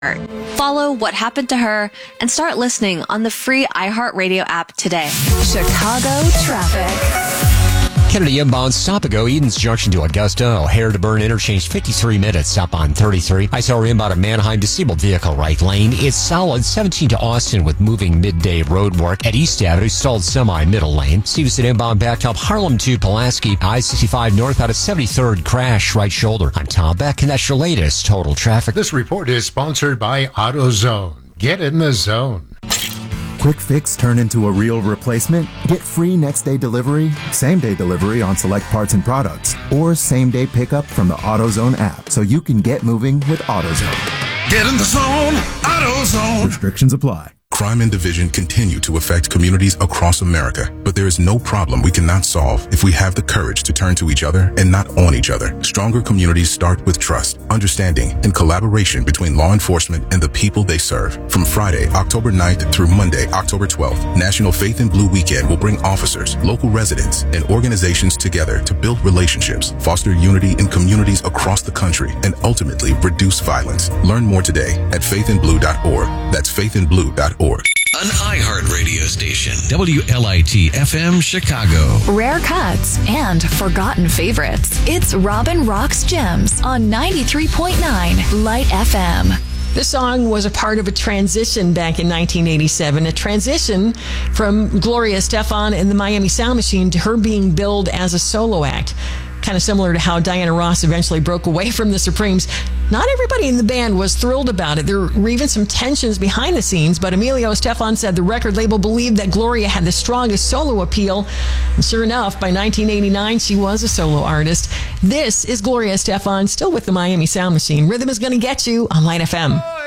Follow What Happened to Her and start listening on the free iHeartRadio app today. Chicago traffic. Kennedy inbound, stop and go, Edens Junction to Augusta, O'Hare to Burn interchange, 53 minutes up on 33. I saw inbound at Manheim, disabled vehicle right lane. It's solid, 17 to Austin with moving midday road work. At East Avenue, stalled semi middle lane. Stevenson inbound backed up, Harlem to Pulaski, I-65 north out of 73rd, crash right shoulder. I'm Tom Beck, and that's your latest total traffic. This report is sponsored by AutoZone. Get in the zone. Quick fix turn into a real replacement? Get free next day delivery, same day delivery on select parts and products, or same day pickup from the AutoZone app so you can get moving with AutoZone. Get in the zone, AutoZone. Restrictions apply. Crime and division continue to affect communities across America, but there is no problem we cannot solve if we have the courage to turn to each other and not on each other. Stronger communities start with trust, understanding, and collaboration between law enforcement and the people they serve. From Friday, October 9th through Monday, October 12th, National Faith in Blue Weekend will bring officers, local residents, and organizations together to build relationships, foster unity in communities across the country, and ultimately reduce violence. Learn more today at faithinblue.org. That's faithinblue.org. An iHeart radio station, WLIT FM Chicago. Rare cuts and forgotten favorites. It's Robin Rocks Gems on 93.9 Light FM. This song was a part of a transition back in 1987, a transition from Gloria Estefan and the Miami Sound Machine to her being billed as a solo act. Kind of similar to how Diana Ross eventually broke away from the Supremes. Not everybody in the band was thrilled about it. There were even some tensions behind the scenes, but Emilio Estefan said the record label believed that Gloria had the strongest solo appeal. And sure enough, by 1989, she was a solo artist. This is Gloria Estefan, still with the Miami Sound Machine. Rhythm is going to get you on Light FM.